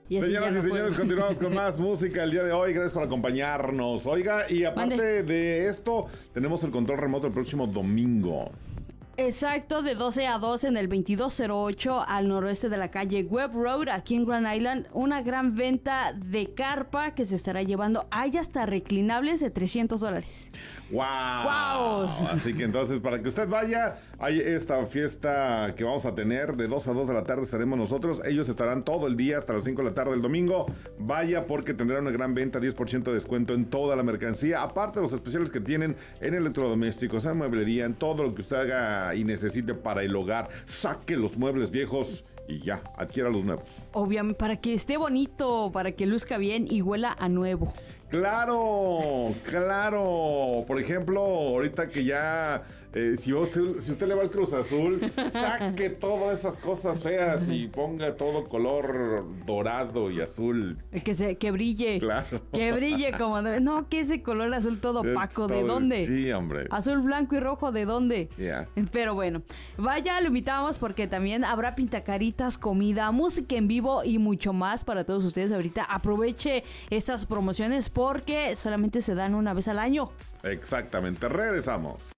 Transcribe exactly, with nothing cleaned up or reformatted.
Y Señoras no y señores, puedo. continuamos con más música el día de hoy. Gracias por acompañarnos. Oiga, y aparte Mande. de esto, tenemos el control remoto el próximo domingo. Exacto, de doce a doce en el veintidós cero ocho al noroeste de la calle Webb Road, aquí en Grand Island. Una gran venta de carpa que se estará llevando. Hay hasta reclinables de trescientos dólares. ¡Wow! ¡Wow! Así que entonces, para que usted vaya, hay esta fiesta que vamos a tener de dos a dos de la tarde. Estaremos nosotros. Ellos estarán todo el día hasta las cinco de la tarde del domingo. Vaya, porque tendrán una gran venta, diez por ciento de descuento en toda la mercancía. Aparte de los especiales que tienen en electrodomésticos, en mueblería, en todo lo que usted haga y necesite para el hogar. Saque los muebles viejos y ya, adquiera los nuevos. Obviamente, para que esté bonito, para que luzca bien y huela a nuevo. Claro, claro. Por ejemplo, ahorita que ya, eh, si, usted, si usted le va al Cruz Azul, saque todas esas cosas feas y ponga todo color dorado y azul. Que se, que brille. Claro. Que brille como debe. No, que ese color azul todo opaco, ¿de Todo- dónde? Sí, hombre. Azul, blanco y rojo, ¿de dónde? Ya. Pero bueno, vaya, lo invitamos porque también habrá pintacaritas, comida, música en vivo y mucho más para todos ustedes ahorita. Aproveche estas promociones porque solamente se dan una vez al año. Exactamente. Regresamos.